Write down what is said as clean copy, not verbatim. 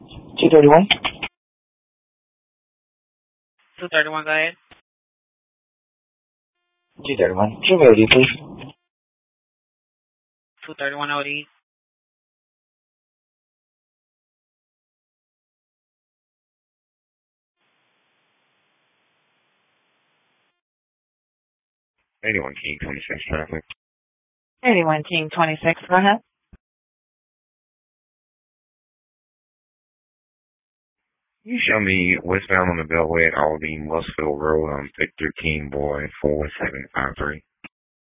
231. 231, go ahead. 231. Give OD, please. 231 OD. King 26 traffic. 81 King 26, go ahead. You show me westbound on the Beltway at Aldine, Westfield Road, Victor King Boy 4753.